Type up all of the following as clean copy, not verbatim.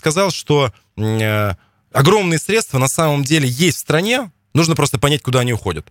сказал, что огромные средства на самом деле есть в стране, нужно просто понять, куда они уходят.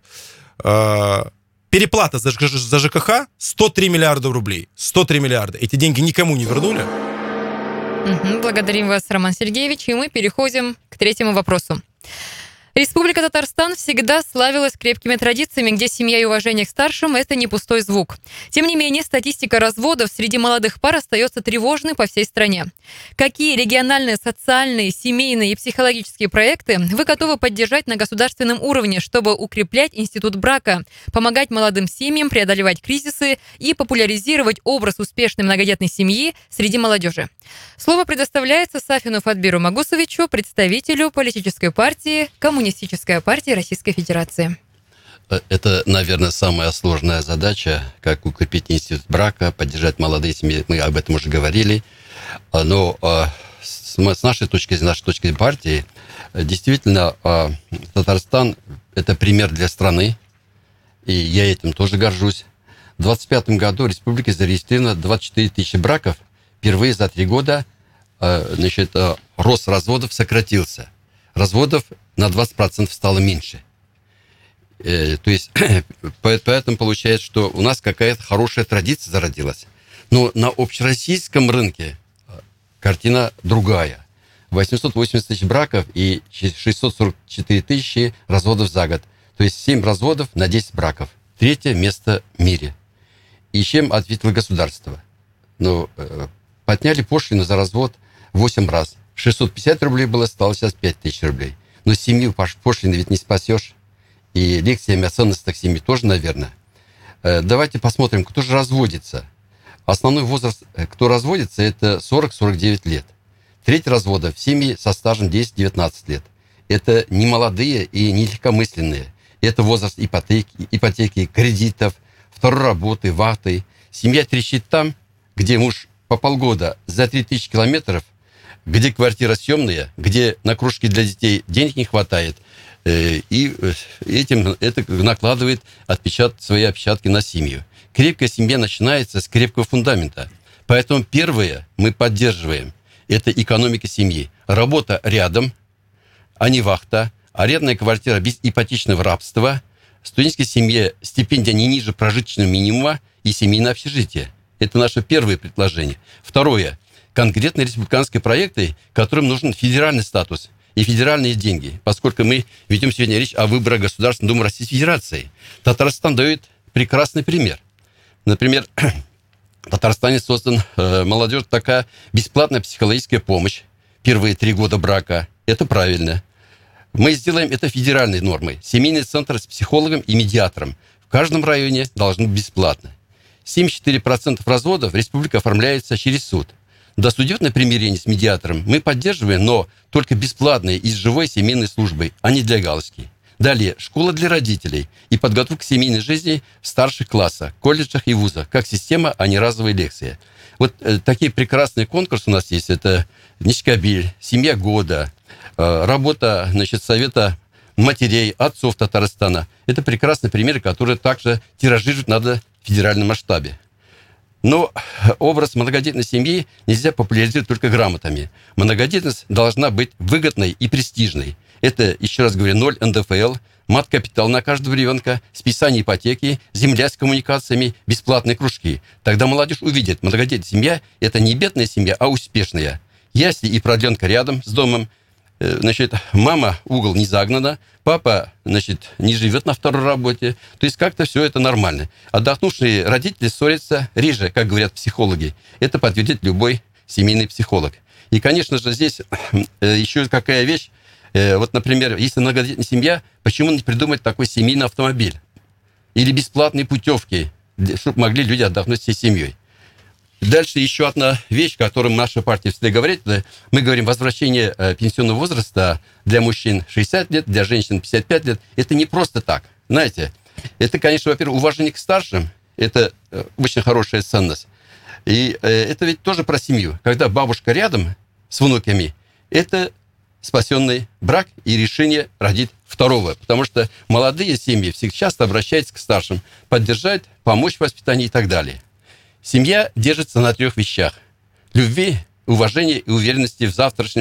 Переплата за ЖКХ 103 миллиарда рублей. 103 миллиарда. Эти деньги никому не вернули. Благодарим вас, Роман Сергеевич. И мы переходим к третьему вопросу. Республика Татарстан всегда славилась крепкими традициями, где семья и уважение к старшим – это не пустой звук. Тем не менее, статистика разводов среди молодых пар остается тревожной по всей стране. Какие региональные, социальные, семейные и психологические проекты вы готовы поддержать на государственном уровне, чтобы укреплять институт брака, помогать молодым семьям преодолевать кризисы и популяризировать образ успешной многодетной семьи среди молодежи? Слово предоставляется Сафину Фатбиру Магусовичу, представителю политической партии Коммунистическая партия Российской Федерации. Это, наверное, самая сложная задача, как укрепить институт брака, поддержать молодые семьи. Мы об этом уже говорили. Но с нашей точки зрения партии, действительно, Татарстан – это пример для страны, и я этим тоже горжусь. В 2025 году в республике зарегистрировано 24 тысячи браков. Впервые за 3 года рост разводов сократился. Разводов на 20% стало меньше. То есть, поэтому получается, что у нас какая-то хорошая традиция зародилась. Но на общероссийском рынке картина другая. 880 тысяч браков и 644 тысячи разводов за год. То есть 7 разводов на 10 браков. 3-е место в мире. И чем ответило государство? Подняли пошлину за развод 8 раз. 650 рублей было, стало сейчас 5000 рублей. Но семью пошлины ведь не спасешь. И лекциями о ценностях семьи тоже, наверное. Давайте посмотрим, кто же разводится. Основной возраст, кто разводится, это 40-49 лет. Треть развода в семьи со стажем 10-19 лет. Это не молодые и не легкомысленные. Это возраст ипотеки, кредитов, второй работы, вахты. Семья трещит там, где муж по полгода за 3000 километров, где квартира съемная, где на кружки для детей денег не хватает, и это накладывает свои отпечатки на семью. Крепкая семья начинается с крепкого фундамента. Поэтому первое мы поддерживаем – это экономика семьи. Работа рядом, а не вахта, арендная квартира без ипотечного рабства, студенческой семье стипендия не ниже прожиточного минимума и семейное общежитие. Это наше первое предложение. Второе – конкретные республиканские проекты, которым нужен федеральный статус и федеральные деньги, поскольку мы ведем сегодня речь о выборах Государственной Думы Российской Федерации. Татарстан дает прекрасный пример. Например, в Татарстане создана молодежь такая бесплатная психологическая помощь. Первые 3 года брака. Это правильно. Мы сделаем это федеральной нормой. Семейный центр с психологом и медиатором. В каждом районе должно быть бесплатно. 74% разводов в республике оформляется через суд. Досудебное примирение с медиатором мы поддерживаем, но только бесплатные из живой семейной службы, а не для галочки. Далее, школа для родителей и подготовка к семейной жизни в старших классах, колледжах и вузах, как система, а не разовая лекция. Вот такие прекрасные конкурсы у нас есть. Это Ничкабиль, семья года, работа, Совета матерей, отцов Татарстана. Это прекрасные примеры, которые также тиражировать надо в федеральном масштабе. Но образ многодетной семьи нельзя популяризировать только грамотами. Многодетность должна быть выгодной и престижной. Это, еще раз говорю, 0 НДФЛ, мат-капитал на каждого ребенка, списание ипотеки, земля с коммуникациями, бесплатные кружки. Тогда молодежь увидит, многодетная семья – это не бедная семья, а успешная. Ясли и продленка рядом с домом. Мама угол не загнана, папа, не живет на второй работе. То есть как-то все это нормально. Отдохнувшие родители ссорятся реже, как говорят психологи. Это подтвердит любой семейный психолог. И, конечно же, здесь еще какая вещь. Вот, например, если многодетная семья, почему не придумать такой семейный автомобиль? Или бесплатные путевки, чтобы могли люди отдохнуть всей семьей. Дальше еще одна вещь, о которой наша партия всегда говорит. Мы говорим возвращение пенсионного возраста для мужчин 60 лет, для женщин 55 лет. Это не просто так. Знаете, это, конечно, во-первых, уважение к старшим. Это очень хорошая ценность. И это ведь тоже про семью. Когда бабушка рядом с внуками, это спасенный брак и решение родить второго. Потому что молодые семьи всегда часто обращаются к старшим. Поддержать, помочь в воспитании и так далее. Семья держится на 3 вещах. Любви, уважении и уверенности в завтрашнем